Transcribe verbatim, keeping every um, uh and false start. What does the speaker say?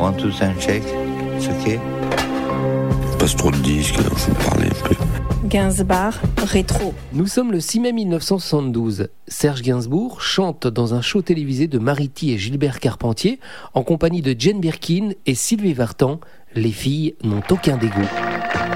One, two, sound check. It's okay. Passe trop de disques, il faut parler un peu. Gainsbourg, rétro. Nous sommes le six mai dix-neuf cent soixante-douze. Serge Gainsbourg chante dans un show télévisé de Mariti et Gilbert Carpentier en compagnie de Jane Birkin et Sylvie Vartan. Les filles n'ont aucun dégoût.